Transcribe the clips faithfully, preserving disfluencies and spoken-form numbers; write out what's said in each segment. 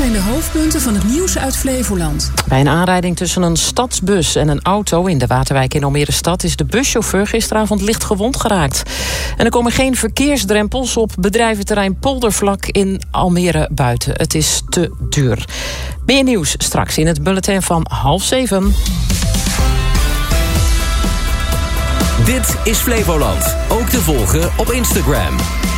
zijn de hoofdpunten van het nieuws uit Flevoland. Bij een aanrijding tussen een stadsbus en een auto in de Waterwijk in Almere Stad is de buschauffeur gisteravond licht gewond geraakt. En er komen geen verkeersdrempels op bedrijventerrein Poldervlak in Almere buiten. Het is te duur. Meer nieuws straks in het bulletin van half zeven. Dit is Flevoland. Ook te volgen op Instagram.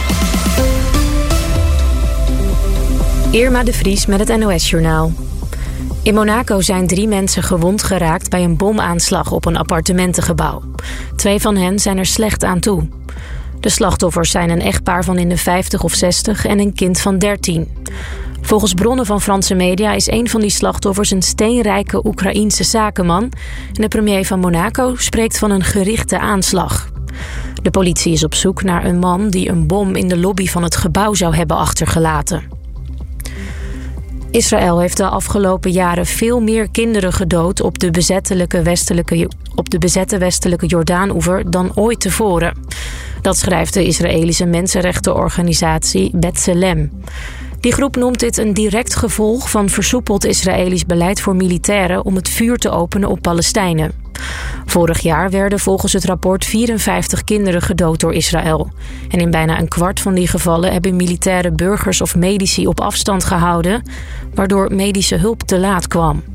Irma de Vries met het N O S-journaal. In Monaco zijn drie mensen gewond geraakt bij een bomaanslag op een appartementengebouw. Twee van hen zijn er slecht aan toe. De slachtoffers zijn een echtpaar van in de vijftig of zestig en een kind van dertien. Volgens bronnen van Franse media is een van die slachtoffers een steenrijke Oekraïense zakenman. En de premier van Monaco spreekt van een gerichte aanslag. De politie is op zoek naar een man die een bom in de lobby van het gebouw zou hebben achtergelaten. Israël heeft de afgelopen jaren veel meer kinderen gedood op de, bezettelijke westelijke, op de bezette westelijke Jordaan-oever dan ooit tevoren. Dat schrijft de Israëlische mensenrechtenorganisatie B'Tselem. Die groep noemt dit een direct gevolg van versoepeld Israëlisch beleid voor militairen om het vuur te openen op Palestijnen. Vorig jaar werden volgens het rapport vierenvijftig kinderen gedood door Israël. En in bijna een kwart van die gevallen hebben militairen burgers of medici op afstand gehouden, waardoor medische hulp te laat kwam.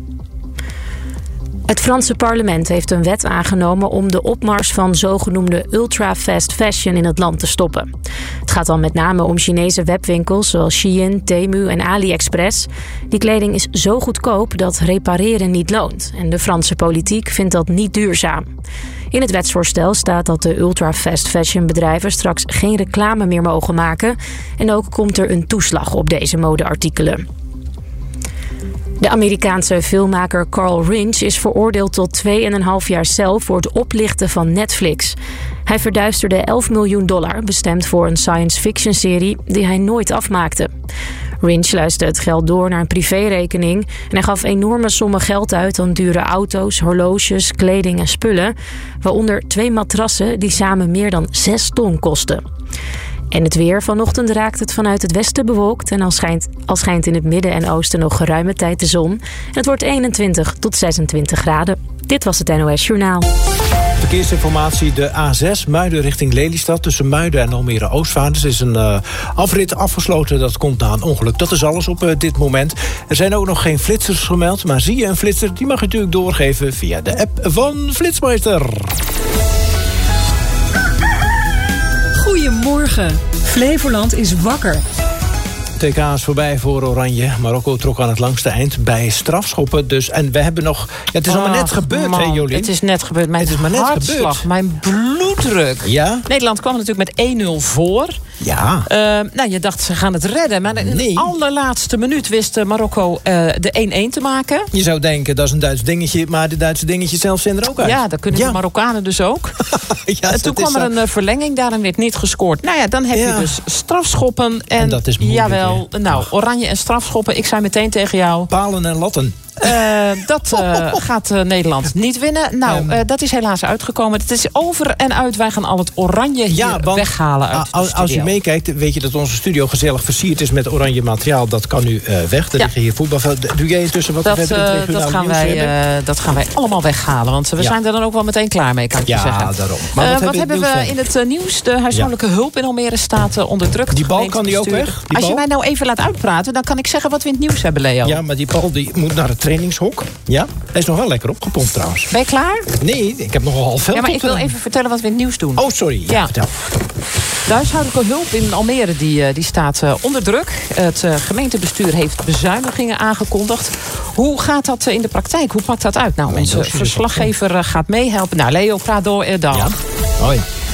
Het Franse parlement heeft een wet aangenomen om de opmars van zogenoemde ultra-fast fashion in het land te stoppen. Het gaat dan met name om Chinese webwinkels zoals Shein, Temu en AliExpress. Die kleding is zo goedkoop dat repareren niet loont. En de Franse politiek vindt dat niet duurzaam. In het wetsvoorstel staat dat de ultra-fast fashion bedrijven straks geen reclame meer mogen maken. En ook komt er een toeslag op deze modeartikelen. De Amerikaanse filmmaker Carl Rinch is veroordeeld tot twee en een half jaar cel voor het oplichten van Netflix. Hij verduisterde elf miljoen dollar, bestemd voor een science fiction serie die hij nooit afmaakte. Rinch luisterde het geld door naar een privérekening en hij gaf enorme sommen geld uit aan dure auto's, horloges, kleding en spullen, waaronder twee matrassen die samen meer dan zes ton kosten. En het weer. Vanochtend raakt het vanuit het westen bewolkt en al schijnt, al schijnt in het midden en oosten nog geruime tijd de zon. En het wordt eenentwintig tot zesentwintig graden. Dit was het N O S Journaal. Verkeersinformatie, de A zes, Muiden richting Lelystad. Tussen Muiden en Almere Oostvaarders is een uh, afrit afgesloten. Dat komt na een ongeluk. Dat is alles op uh, dit moment. Er zijn ook nog geen flitsers gemeld. Maar zie je een flitser, die mag je natuurlijk doorgeven via de app van Flitsmeister. Goedemorgen. Flevoland is wakker. T K is voorbij voor Oranje. Marokko trok aan het langste eind bij strafschoppen. Dus, en we hebben nog... Ja, het is oh, allemaal net gebeurd, man, hè Jolien? Het is net gebeurd. Mijn het is maar net hartslag, gebeurd. mijn bloeddruk. Ja? Nederland kwam natuurlijk met één nul voor. Ja. Uh, nou, je dacht, ze gaan het redden. Maar in nee. de allerlaatste minuut wist Marokko uh, de één-één te maken. Je zou denken, dat is een Duits dingetje. Maar de Duitse dingetjes zelf zijn er ook uit. Ja, dat kunnen ja. de Marokkanen dus ook. ja, en toen kwam er een uh, verlenging, daarin werd niet gescoord. Nou ja, dan heb ja. je dus strafschoppen. En, en dat is moeilijk. Jawel, he? nou, oranje en strafschoppen. Ik zei meteen tegen jou... Palen en latten. Uh, dat uh, gaat uh, Nederland niet winnen. Nou, um, uh, dat is helaas uitgekomen. Het is over en uit. Wij gaan al het oranje hier ja, want, weghalen uit als, als je meekijkt, weet je dat onze studio gezellig versierd is met oranje materiaal. Dat kan nu uh, weg. Er ja. liggen hier voetbalvelden. Doe jij intussen wat dat, verder in het uh, dat gaan wij, uh, dat gaan wij allemaal weghalen. Want we ja. zijn er dan ook wel meteen klaar mee, kan ik ja, je zeggen. Ja, daarom. Maar uh, wat, wat hebben we van? in het uh, nieuws? De huishoudelijke ja. hulp in Almere staat uh, onder druk. Die bal kan die ook weg? Die als bal? je mij nou even laat uitpraten, dan kan ik zeggen wat we in het nieuws hebben, Leo. Ja, maar die bal die moet naar het trainingshok. Ja, hij is nog wel lekker opgepompt trouwens. Ben je klaar? Nee, ik heb nog al half veld. Ja, maar ik wil even vertellen wat we in het nieuws doen. Oh, sorry. Ja, ja. Vertel. De huishoudelijke hulp in Almere die, die staat uh, onder druk. Het uh, gemeentebestuur heeft bezuinigingen aangekondigd. Hoe gaat dat uh, in de praktijk? Hoe pakt dat uit? Nou, onze verslaggever uh, gaat meehelpen. Nou, Leo, praat door uh, dan. Ja. Hoi.